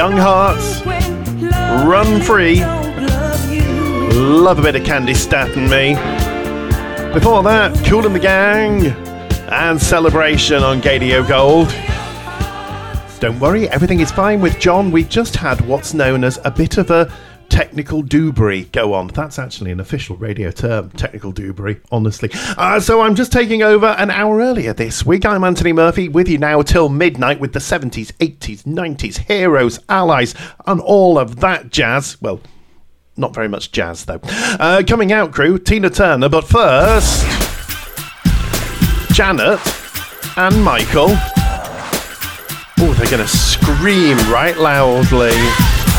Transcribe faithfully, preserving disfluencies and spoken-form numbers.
Young Hearts, Run Free, love a bit of Candy Staten Me. Before that, Kool and the Gang, and Celebration on Gadio Gold. Don't worry, everything is fine with John. We just had what's known as a bit of a technical doobry go on. That's actually an official radio term, technical doobry, honestly. Uh, so I'm just taking over an hour earlier this week. I'm Anthony Murphy, with you now till midnight with the seventies, eighties, nineties, heroes, allies, and all of that jazz. Well, not very much jazz, though. Uh, coming out crew, Tina Turner, but first, Janet and Michael. Oh, they're going to scream right loudly.